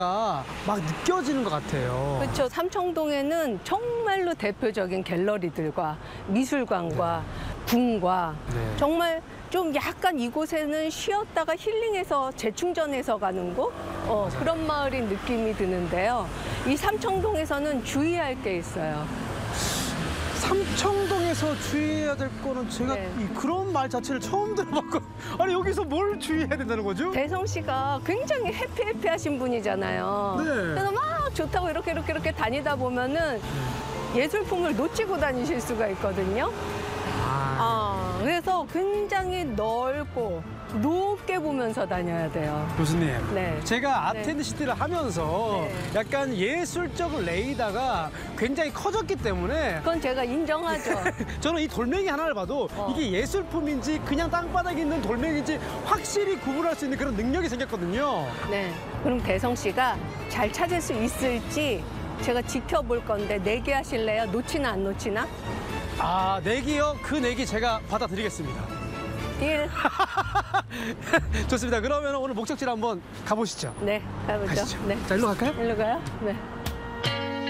막 느껴지는 것 같아요. 그렇죠. 삼청동에는 정말로 대표적인 갤러리들과 미술관과 궁과 네. 정말 좀 약간 이곳에는 쉬었다가 힐링해서 재충전해서 가는 곳 그런 마을인 느낌이 드는데요. 이 삼청동에서는 주의할 게 있어요. 삼청동에서 주의해야 될 거는 제가 네. 그런 말 자체를 처음 들어봤고 아니 여기서 뭘 주의해야 된다는 거죠? 대성 씨가 굉장히 해피해피하신 분이잖아요. 네. 그래서 막 좋다고 이렇게 다니다 보면은 예술품을 놓치고 다니실 수가 있거든요. 그래서 굉장히 넓고 높게 보면서 다녀야 돼요. 교수님, 네. 제가 아테네시티를 하면서 네. 약간 예술적 레이더가 굉장히 커졌기 때문에 그건 제가 인정하죠. 저는 이 돌멩이 하나를 봐도 이게 예술품인지 그냥 땅바닥에 있는 돌멩이인지 확실히 구분할 수 있는 그런 능력이 생겼거든요. 네. 그럼 대성 씨가 잘 찾을 수 있을지 제가 지켜볼 건데 내기 하실래요? 놓치나 안 놓치나? 아, 내기요? 그 내기 제가 받아드리겠습니다. 딜. 좋습니다. 그러면 오늘 목적지를 한번 가보시죠. 네, 가보죠. 가시죠. 네. 자, 일로 갈까요? 일로 가요? 네.